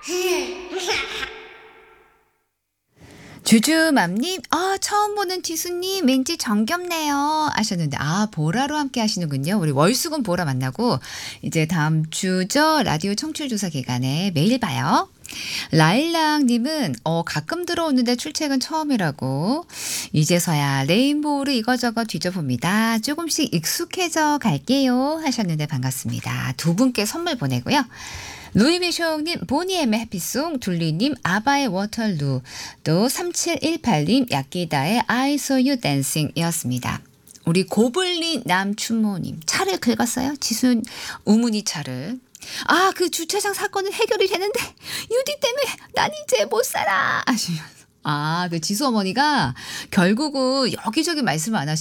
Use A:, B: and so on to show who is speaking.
A: 주주맘님, 처음 보는 지수님, 왠지 정겹네요. 하셨는데, 보라로 함께 하시는군요. 우리 월수금 보라 만나고, 이제 다음 주죠. 라디오 청취조사 기간에 매일 봐요. 라일락님은, 가끔 들어오는데 출첵은 처음이라고. 이제서야 레인보우를 이거저거 뒤져봅니다. 조금씩 익숙해져 갈게요. 하셨는데 반갑습니다. 두 분께 선물 보내고요. 루이비숑님 보니엠의 해피송, 둘리님 아바의 워털루, 또 3718님 야끼다의 I saw you dancing 이었습니다. 우리 고블린 남춘모님 차를 긁었어요. 지순 우문희 차를. 그 주차장 사건은 해결이 되는데 유디 때문에 난 이제 못 살아 하시면서. 그 지수 어머니가 결국은 여기저기 말씀을 안 하시고